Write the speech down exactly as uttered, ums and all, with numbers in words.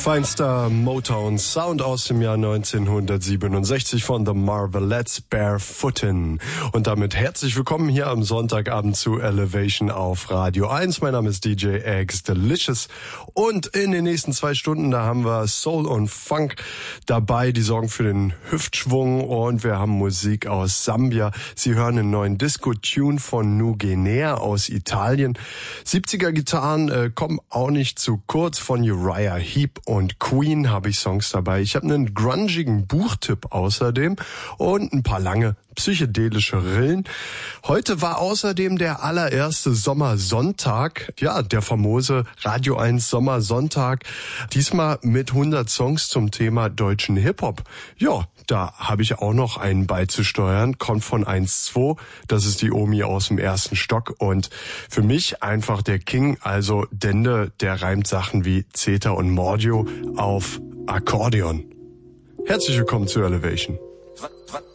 Feinster Motown Sound aus dem Jahr neunzehnhundertsiebenundsechzig von The Marvelettes, Barefootin. Und damit herzlich willkommen hier am Sonntagabend zu Elevation auf Radio eins. Mein Name ist D J Eggs Delicious. Und in den nächsten zwei Stunden, da haben wir Soul und Funk dabei, die sorgen für den Hüftschwung. Und wir haben Musik aus Sambia. Sie hören einen neuen Disco-Tune von New Guinea aus Italien. siebziger Gitarren äh, kommen auch nicht zu kurz. Von Uriah Heep und Queen habe ich Songs dabei. Ich habe einen grungigen Buchtipp außerdem und ein paar lange psychedelische Rillen. Heute war außerdem der allererste Sommersonntag, ja, der famose Radio eins Sommersonntag, diesmal mit hundert Songs zum Thema deutschen Hip-Hop. Ja, da habe ich auch noch einen beizusteuern, kommt von eins zwei, das ist die Omi aus dem ersten Stock und für mich einfach der King, also Dende, der reimt Sachen wie Zeta und Mordio auf Akkordeon. Herzlich willkommen zu Elevation.